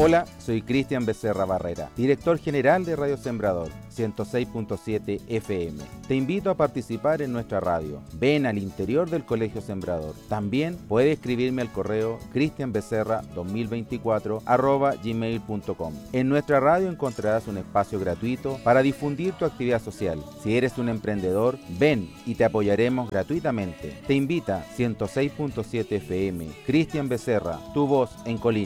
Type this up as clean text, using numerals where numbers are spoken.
Hola, soy Cristian Becerra Barrera, director general de Radio Sembrador 106.7 FM. Te invito a participar en nuestra radio. Ven al interior del Colegio Sembrador. También puedes escribirme al correo cristianbecerra2024@gmail.com. En nuestra radio encontrarás un espacio gratuito para difundir tu actividad social. Si eres un emprendedor, ven y te apoyaremos gratuitamente. Te invita 106.7 FM. Cristian Becerra, tu voz en Colina.